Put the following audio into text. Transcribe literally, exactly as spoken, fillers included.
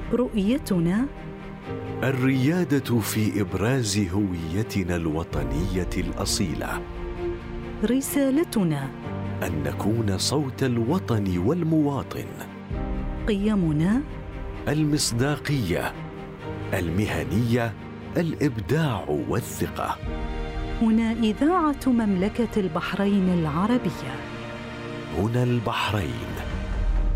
رؤيتنا الريادة في إبراز هويتنا الوطنية الأصيلة. رسالتنا أن نكون صوت الوطن والمواطن. قيمنا المصداقية، المهنية، الإبداع والثقة. هنا إذاعة مملكة البحرين العربية. هنا البحرين.